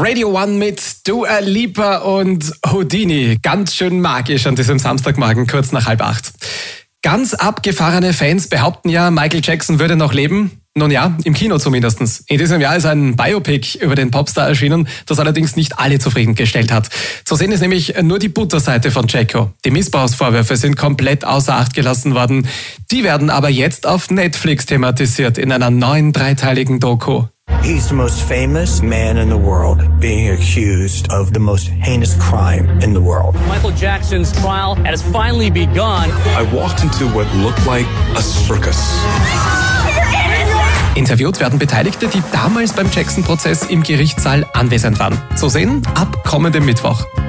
Radio One mit Dua Lipa und Houdini. Ganz schön magisch an diesem Samstagmorgen, kurz nach 7:30. Ganz abgefahrene Fans behaupten ja, Michael Jackson würde noch leben. Nun ja, im Kino zumindest. In diesem Jahr ist ein Biopic über den Popstar erschienen, das allerdings nicht alle zufriedengestellt hat. Zu sehen ist nämlich nur die Butterseite von Jacko. Die Missbrauchsvorwürfe sind komplett außer Acht gelassen worden. Die werden aber jetzt auf Netflix thematisiert in einer neuen 3-teiligen Doku. He's the most famous man in the world, being accused of the most heinous crime in the world. Michael Jackson's trial has finally begun. I walked into what looked like a circus. Interviewt werden Beteiligte, die damals beim Jackson-Prozess im Gerichtssaal anwesend waren. Zu sehen ab kommendem Mittwoch.